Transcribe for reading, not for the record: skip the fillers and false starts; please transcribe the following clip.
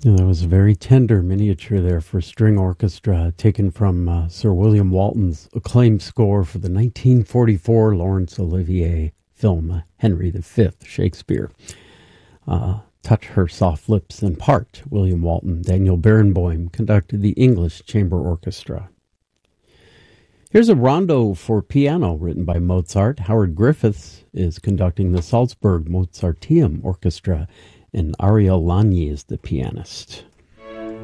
Yeah, that was a very tender miniature there for string orchestra, taken from Sir William Walton's acclaimed score for the 1944 Laurence Olivier film Henry V, Shakespeare. Touch Her Soft Lips in part, William Walton. Daniel Barenboim conducted the English Chamber Orchestra. Here's a rondo for piano written by Mozart. Howard Griffiths is conducting the Salzburg Mozarteum Orchestra, and Ariel Lany is the pianist.